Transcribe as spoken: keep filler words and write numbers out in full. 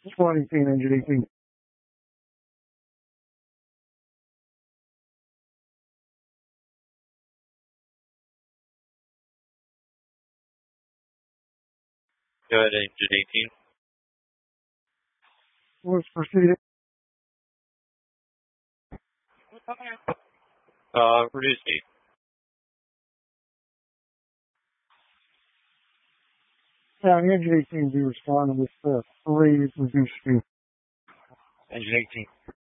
Squad eighteen, engine eighteen. Go ahead, engine eighteen. Let's proceed. Uh, reduce speed. Yeah, engine eighteen will be responding with uh, three reduced speed. Engine eighteen.